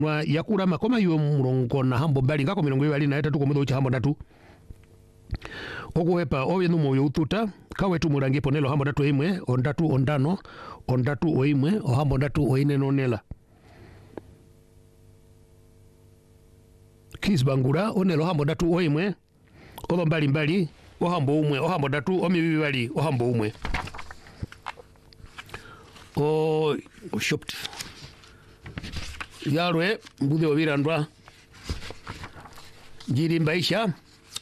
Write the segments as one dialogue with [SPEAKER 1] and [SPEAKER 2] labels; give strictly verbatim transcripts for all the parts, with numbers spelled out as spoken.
[SPEAKER 1] nwa yakura makoma yo murongo na hambo mbali ngako mirongo ibali na etatu komutho ucha hambo ndatu okuhepa owe numo yo ututa kawe tumurangi ponelo hambo ndatu imwe ondatu ondano ondatu o imwe o hambo ndatu o ine nonela Chris Bangura onelo hambo ndatu o imwe odo mbali mbali o hambo umwe o hambo ndatu o mibibi bali o hambo umwe o shopped yarwe mbude obirandwa jiri mbaisha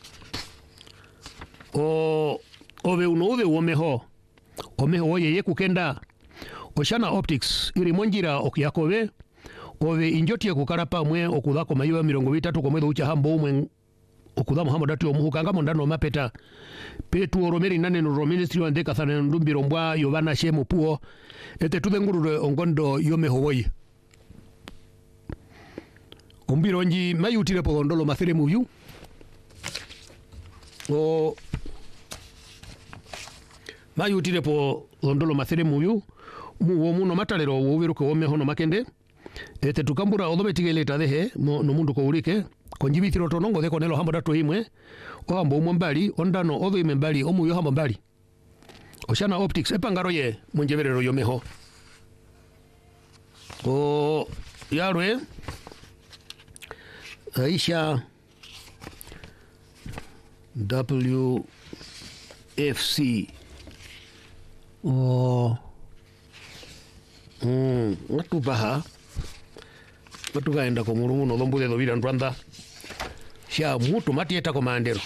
[SPEAKER 1] o ove uno ove omeho omeho oye kukenda Oceana Optics iri monjira okyakobe ove injotie kukarapa mwe okudhako mayiwa mirongo itatu komwetho ucha hambo umwe okudhamo hambo datu omuhukanga mondano mapeta petu oromeri nane no ministry wa ndeka thana ndumbiro mbwa yovana shemo puo ete tudengurure ongondo yomeho oye Ombironji mayutire po ndolo mathere muyu o mayutire po ndolo mathere muyu mu muno matalero wowiruke wome hono makende ete tukambura odobetigele tadehe no mundu ko urike konjibitiro tonongo de konelo hambo dato imwe o hambo umwe mbali ondano odo imwe mbali omuyo hambo mbali Oceana Optics epangaro ye munjeberero yomeho o yarwe Aisha W F C oh mm watu baha watu gaenda ko murumu no lombude do bira ndwanda sha mutu matieta komandero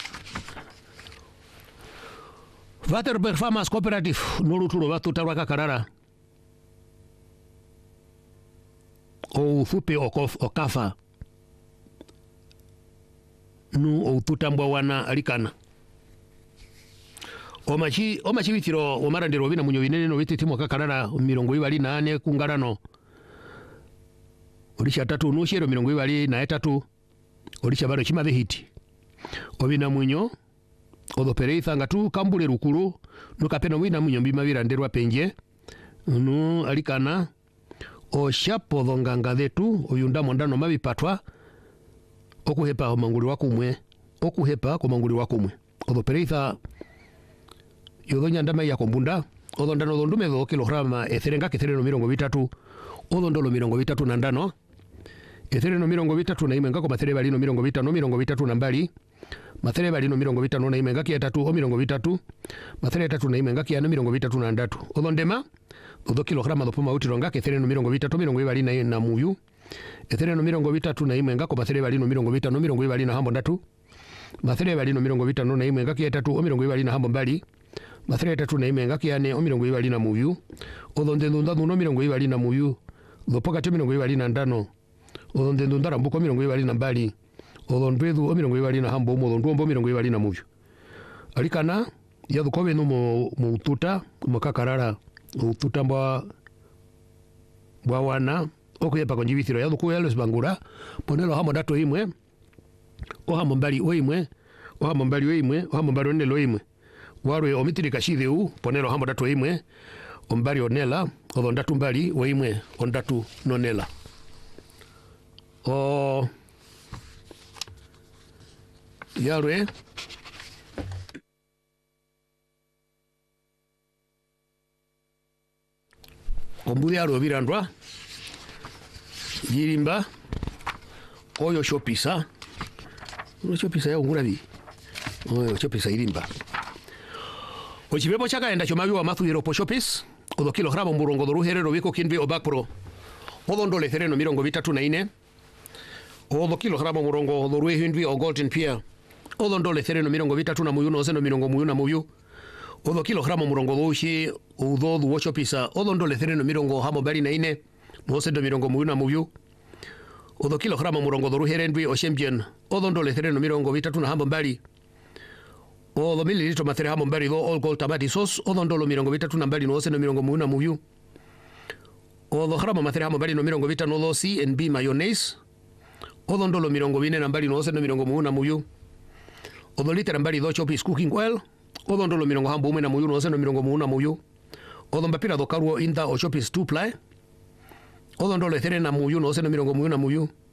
[SPEAKER 1] Waterberg Farmers Cooperative nuruturo watu tarwaka karara o ufupe okof okafa nu oututambwa wana alikana omachi omachi bitiro omarandero bina munyo binene no bititimo kakarara mirongo ibali na ane kungarano orisha tatu nushero mirongo ibali na etatu orisha baro chima hiti obina munyo odopereitha ngatu kambule rukuru nukapena wina munyo mbima biranderwa penje nu alikana o shapo dhonganga dhetu oyunda mondano mabipatwa okuhepa omanguli wakumwe okuhepa komanguli wakumwe odopereitha yodonya ndama ya kombunda odondano dondume do kilograma etherenga kethereno mirongo bitatu odondolo mirongo bitatu na ndano ethereno mirongo bitatu na imenga ko mathere balino mirongo bitano mirongo bitatu na mbali mathere balino mirongo bitano na imenga ki etatu o mirongo bitatu mathere etatu na imenga ki ana mirongo bitatu na ndatu odondema odo kilograma do poma utironga kethereno mirongo bitatu mirongo ibali na na muyu ethereno mirongo bitatu na imenga ko mathere balino mirongo bitano mirongo ibali na hambo ndatu mathere balino mirongo bitano na imenga ki etatu o mirongo ibali na hambo mbali mathere etatu na imenga ki ane o mirongo ibali na muyu odonde ndunda no mirongo ibali na muyu dopoka te mirongo ibali na ndano odonde ndunda rambuko mirongo ibali na mbali odondwedu o mirongo ibali na hambo mo ndombo mirongo ibali na muyu alikana yadukobe no mo mututa mukakarara ututa mbwa bwa wana okuyepa konjibithiro yadukuya los bangura ponelo hambo dato imwe o hambo mbali o imwe o hambo mbali o imwe o hambo mbali onelo imwe warwe omitirika shideu ponelo hambo dato imwe ombali onela odondatu mbali o imwe ondatu nonela o yarwe ombuli yarwe birandwa yirimba oyo shopisa oyo shopisa ya ungurabi oyo shopisa yirimba ochibepo chakaenda chomabi wa mathu yeropo shopis odo kilogramo murongo do ruherero biko kinbi obakpro odo ndole thereno mirongo bitatu na ine odo kilogramo murongo do ruhinbi o golden pear odo ndole thereno mirongo bitatu na muyu no zeno mirongo muyu na muyu odo kilogramo murongo do ushi odo do shopisa odo ndole thereno mirongo hamo bali na ine no zeno mirongo muyu na muyu odo kilogramo murongo do ruherendwi o champion odo ndole thereno mirongo bitatu na hambo mbali odo mililitro mathere hambo mbali do all gold tomato sauce odo ndolo mirongo bitatu na mbali no zeno mirongo muyu na muyu odo gramo mathere hambo mbali no mirongo bitano do C and B mayonnaise odo ndolo mirongo bine na mbali no zeno mirongo muyu na muyu odo litera mbali do chopis cooking oil odo ndolo mirongo hambo umwe na muyu no zeno mirongo muyu na muyu odo mbapira do karuo inda o chopis two ply Odo ndole there na muyu no se no mirongo muyu na muyu